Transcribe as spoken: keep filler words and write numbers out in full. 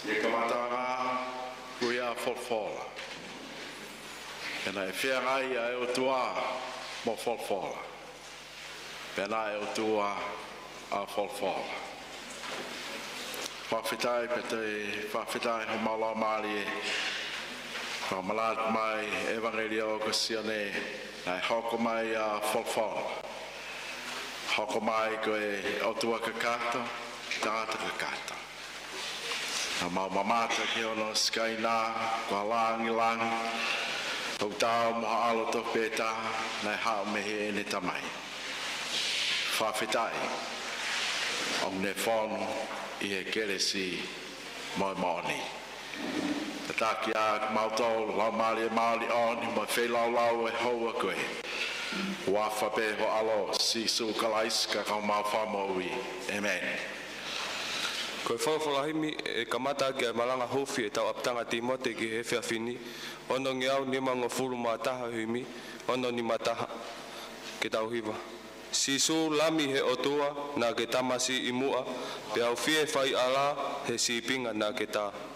e kamatanga kuia folfola. Pena e whia ngai a e o tua mo folfola. Pena e o tua a folfola. Whawhitai pe te whawhitai ho maula maari e whamalat mai evangelia o kasiane nai hoko mai a folfola. Hoko mai koe o tua kakata, tāta kakata. Na mau mamata ki ono skaina, kua langi langi, tau tau moha alo to peta, nai hao mehe e ne tamai. Whawhitai, om ne whono i he keresi moi maoni. Te taki a mautau, lau maari e maari oni, moi whelau lau e hoa koe. Wafa pe ho alo, si su kalaiska kau mau whamoui. Amen. Koe whawhawahimi e kamata ki a malanga hofi e tau aptanga Timote ki he whiawhini. Ono ngi au ni mango furu mataha himi, ono ni mataha ke tau hiva. Si su lami he otua na ke tamasi imua, pe au fie whai ala he si pinga na ke ta.